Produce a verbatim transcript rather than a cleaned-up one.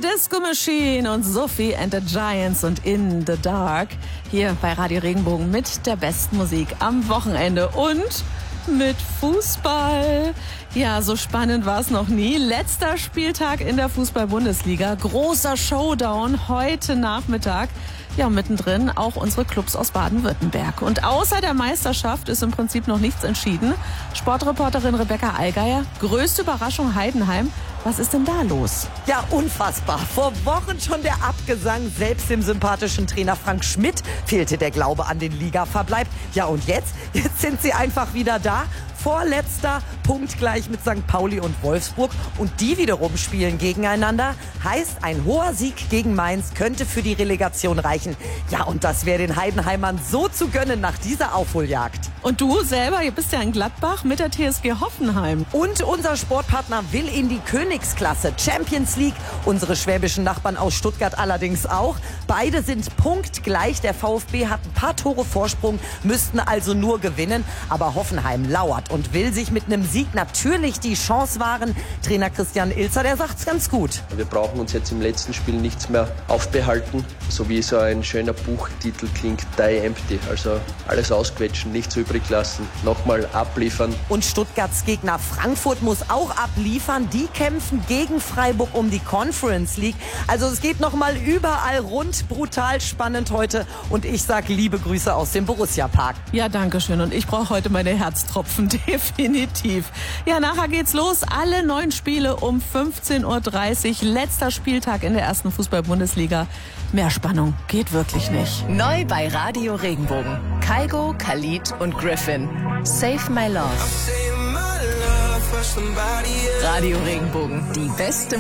Disco Machine und Sophie and the Giants und In the Dark. Hier bei Radio Regenbogen mit der besten Musik am Wochenende und mit Fußball. Ja, so spannend war es noch nie. Letzter Spieltag in der Fußball-Bundesliga. Großer Showdown heute Nachmittag. Ja, mittendrin auch unsere Clubs aus Baden-Württemberg. Und außer der Meisterschaft ist im Prinzip noch nichts entschieden. Sportreporterin Rebecca Allgeier, größte Überraschung Heidenheim. Was ist denn da los? Ja, unfassbar. Vor Wochen schon der Abgesang. Selbst dem sympathischen Trainer Frank Schmidt fehlte der Glaube an den Ligaverbleib. Ja, und jetzt? Jetzt sind sie einfach wieder da. Vorletzter, punktgleich mit Sankt Pauli und Wolfsburg. Und die wiederum spielen gegeneinander. Heißt, ein hoher Sieg gegen Mainz könnte für die Relegation reichen. Ja, und das wäre den Heidenheimern so zu gönnen nach dieser Aufholjagd. Und du selber, du bist ja in Gladbach mit der T S G Hoffenheim. Und unser Sportpartner will in die Königsklasse Champions League. Unsere schwäbischen Nachbarn aus Stuttgart allerdings auch. Beide sind punktgleich. Der VfB hat ein paar Tore Vorsprung, müssten also nur gewinnen. Aber Hoffenheim lauert und will sich mit einem Sieg natürlich die Chance wahren. Trainer Christian Ilzer, der sagt's ganz gut. Wir brauchen uns jetzt im letzten Spiel nichts mehr aufbehalten. So wie so ein schöner Buchtitel klingt, Die Empty. Also alles ausquetschen, nichts übrig lassen, nochmal abliefern. Und Stuttgarts Gegner Frankfurt muss auch abliefern. Die kämpfen gegen Freiburg um die Conference League. Also es geht nochmal überall rund. Brutal spannend heute. Und ich sag liebe Grüße aus dem Borussia Park. Ja, danke schön. Und ich brauche heute meine Herztropfen. Definitiv. Ja, nachher geht's los. Alle neun Spiele um fünfzehn Uhr dreißig. Letzter Spieltag in der ersten Fußball-Bundesliga. Mehr Spannung geht wirklich nicht. Neu bei Radio Regenbogen. Kygo, Khalid und Griffin. Save My Love. Radio Regenbogen. Die beste